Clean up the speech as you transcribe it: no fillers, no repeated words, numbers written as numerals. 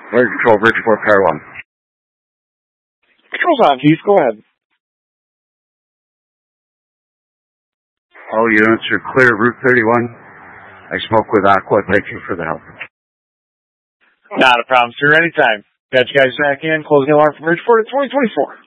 Weather Control, Bridgeport, Power 1. Control's on, Keith. Go ahead. All units are clear, Route 31. I spoke with Aqua. Thank you for the help. Not a problem, sir. Anytime. Got you guys back in. Closing alarm for Bridgeport at 2024.